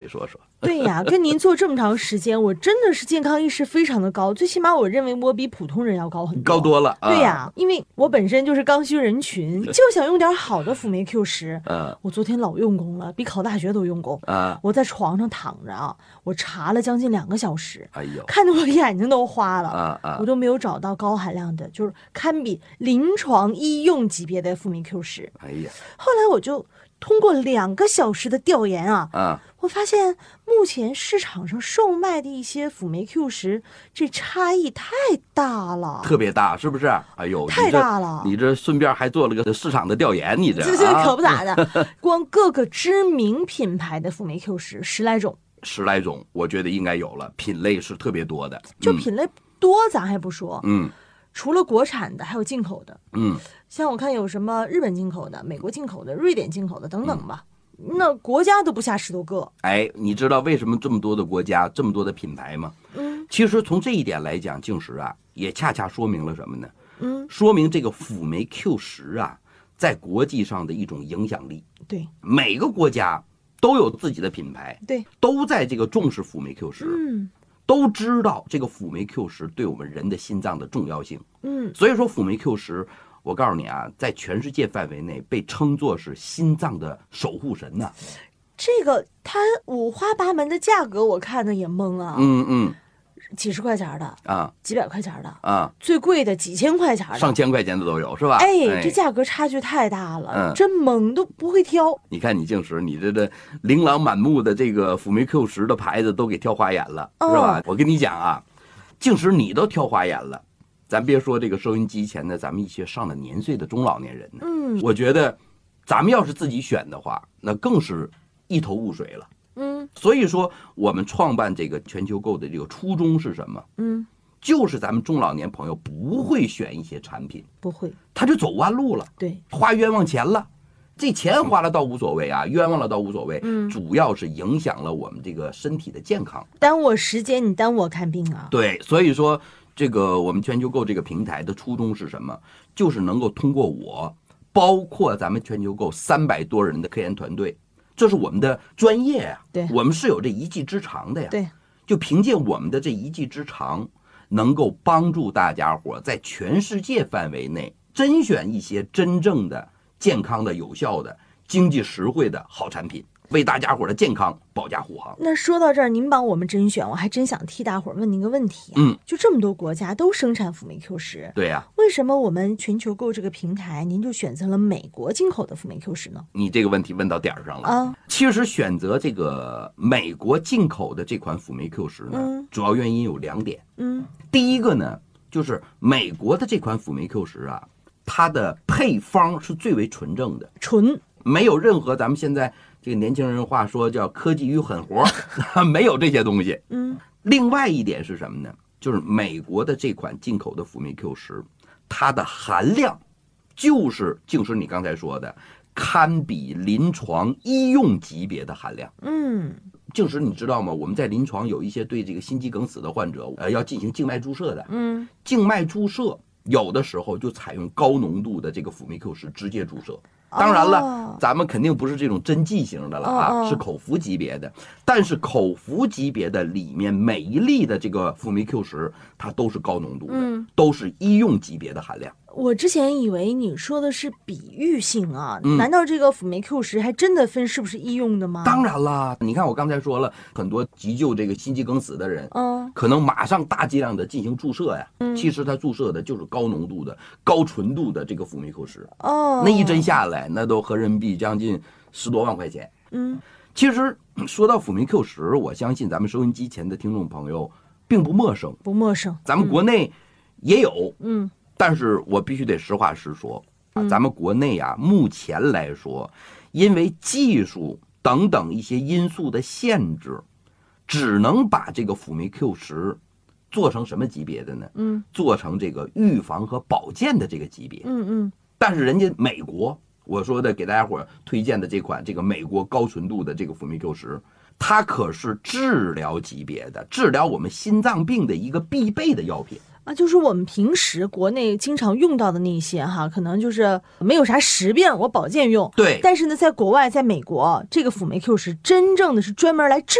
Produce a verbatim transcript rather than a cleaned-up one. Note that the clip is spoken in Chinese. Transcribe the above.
说说。 对呀，跟您做这么长时间，我真的是健康意识非常的高，最起码我认为我比普通人要高很多， 高多了。 对呀、啊，因为我本身就是刚需人群，就想用点好的辅酶 Q 十。 嗯， 我昨天老用功了，比考大学都用功。 啊， 我在床上躺着啊，我查了将近两个小时， 哎呦， 看得我眼睛都花了。 啊啊， 我都没有找到高含量的，就是堪比临床医用级别的辅酶 Q 十。 哎呀， 后来我就通过两个小时的调研啊， 啊， 我发现目前市场上售卖的一些辅酶 Q 十，这差异太大了， 特别大，是不是？哎呦， 太大了！ 你 这, 你这顺便还做了个市场的调研，你这这这可不咋的，光各个知名品牌的辅酶 Q 十十来种， 十来种，我觉得应该有了，品类是特别多的。 就品类多，咱还不说， 嗯。 除了国产的，还有进口的。 嗯， 像我看有什么日本进口的、美国进口的、瑞典进口的等等吧。嗯、那国家都不下十多个。 哎，你知道为什么这么多的国家、这么多的品牌吗？ 嗯， 其实从这一点来讲，净食啊，也恰恰说明了什么呢？ 嗯， 说明这个辅酶 Q 十啊，在国际上的一种影响力。 对， 每个国家都有自己的品牌， 对， 都在这个重视辅酶 Q 十。 嗯。 都知道这个辅酶 Q 十对我们人的心脏的重要性， 嗯， 所以说辅酶 Q 十，我告诉你啊，在全世界范围内被称作是心脏的守护神呐、啊。 这个它五花八门的价格，我看的也懵啊。 嗯嗯， 几十块钱的啊， 几百块钱的啊， 最贵的几千块钱的， 上千块钱的都有，是吧？ 哎， 哎这价格差距太大了， 嗯、 真懵都不会挑。 你看你净食，你这这琳琅满目的这个辅酶 Q 十的牌子都给挑花眼了， 哦、 是吧？我跟你讲啊，净食你都挑花眼了，咱别说这个收音机前的咱们一些上了年岁的中老年人呢， 嗯， 我觉得咱们要是自己选的话，那更是一头雾水了。 嗯， 所以说我们创办这个全球购的这个初衷是什么？ 嗯， 就是咱们中老年朋友不会选一些产品， 不会， 他就走弯路了， 对， 花冤枉钱了。这钱花了倒无所谓啊，冤枉了倒无所谓， 嗯， 主要是影响了我们这个身体的健康， 耽误我时间，你耽误我看病啊。 对，所以说这个我们全球购这个平台的初衷是什么？就是能够通过我，包括咱们全球购三百多人的科研团队。这是我们的专业呀、啊， 对， 我们是有这一技之长的呀。 对， 就凭借我们的这一技之长，能够帮助大家伙在全世界范围内甄选一些真正的健康的、有效的、经济实惠的好产品，为大家伙的健康保驾护航。 那说到这儿，您帮我们甄选，我还真想替大伙儿问您个问题、啊。 嗯， 就这么多国家都生产辅酶 Q 十， 对呀、啊， 为什么我们全球购这个平台，您就选择了美国进口的辅酶 Q 十呢？ 你这个问题问到点儿上了啊！ 其实选择这个美国进口的这款辅酶 Q 十呢、 嗯， 主要原因有两点。 嗯， 第一个呢，就是美国的这款辅酶 Q 十啊，它的配方是最为纯正的， 纯， 没有任何咱们现在这个年轻人话说叫科技与狠活，没有这些东西。 嗯， 另外一点是什么呢？就是美国的这款进口的辅酶 Q 十，它的含量就是就是你刚才说的，堪比临床医用级别的含量。 嗯， 净食你知道吗？我们在临床有一些对这个心肌梗死的患者，呃，要进行静脉注射的。 嗯， 静脉注射有的时候就采用高浓度的这个辅酶 Q 十直接注射。当然了、哦，咱们肯定不是这种针剂型的了啊、 哦哦， 是口服级别的。但是口服级别的里面每一粒的这个辅酶 Q 十，它都是高浓度的、 嗯， 都是医用级别的含量。 我之前以为你说的是比喻性啊、 嗯， 难道这个辅酶 Q 十还真的分是不是医用的吗？ 当然啦，你看我刚才说了，很多急救这个心肌梗死的人， 嗯， 可能马上大剂量的进行注射呀， 嗯， 其实他注射的就是高浓度的、高纯度的这个辅酶 Q 十， 哦， 那一针下来，那都合人民币将近十多万块钱。 嗯， 其实说到辅酶 Q 十，我相信咱们收音机前的听众朋友并不陌生， 不陌生， 咱们国内也有， 嗯。 但是我必须得实话实说啊， 嗯、 咱们国内啊，目前来说，因为技术等等一些因素的限制，只能把这个辅酶 Q 十做成什么级别的呢？ 嗯， 做成这个预防和保健的这个级别。 嗯嗯。 但是人家美国，我说的给大家伙推荐的这款这个美国高纯度的这个辅酶 Q 十，它可是治疗级别的，治疗我们心脏病的一个必备的药品。 啊，就是我们平时国内经常用到的那些哈，可能就是没有啥实病，我保健用。 对。 但是呢，在国外，在美国，这个辅酶 Q 十真正的是专门来治